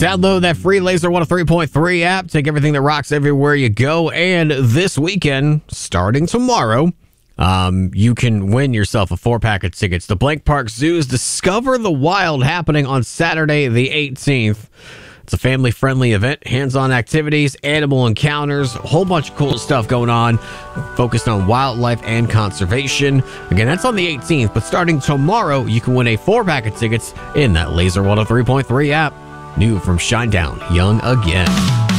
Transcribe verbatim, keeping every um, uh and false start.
Download that free Laser one oh three point three app. Take everything that rocks everywhere you go. And this weekend, starting tomorrow, um, you can win yourself a four-pack of tickets to Blank Park Zoo's Discover the Wild, happening on Saturday the eighteenth. It's a family-friendly event, hands-on activities, animal encounters, a whole bunch of cool stuff going on, focused on wildlife and conservation. Again, that's on the eighteenth, but starting tomorrow, you can win a four-pack of tickets in that Laser one oh three point three app. New from Shinedown, Young Again.